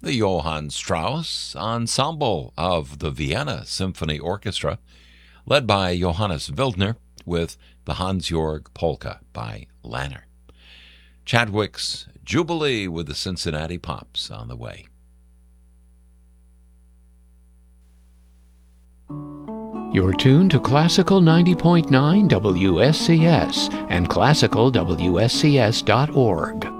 the Johann Strauss Ensemble of the Vienna Symphony Orchestra, led by Johannes Wildner, with the Hans-Georg Polka by Lanner. Chadwick's Jubilee with the Cincinnati Pops on the way. You're tuned to Classical 90.9 WSCS and classicalwscs.org.